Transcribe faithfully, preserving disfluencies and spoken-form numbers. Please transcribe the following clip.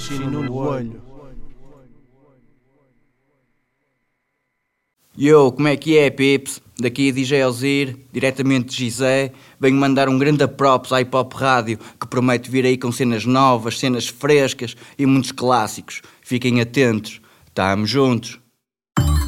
Chino no olho. Yo, como é que é, pips? Daqui D J Ozir, diretamente de Gizé. Venho mandar um grande props à Hip Hop Rádio, que promete vir aí com cenas novas, cenas frescas e muitos clássicos. Fiquem atentos. Tamo juntos.